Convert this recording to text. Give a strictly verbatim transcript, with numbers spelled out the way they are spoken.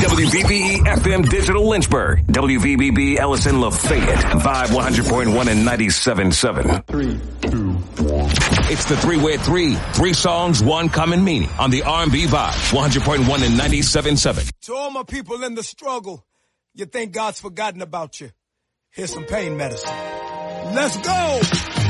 W V B E F M Digital Lynchburg. W V B B Ellison Lafayette. Vibe one hundred point one and ninety-seven point seven. Three, two, one. It's the three-way three. Three songs, one common meaning. On the R and B Vibe. one hundred point one and ninety-seven point seven. To all my people in the struggle, you think God's forgotten about you. Here's some pain medicine. Let's go!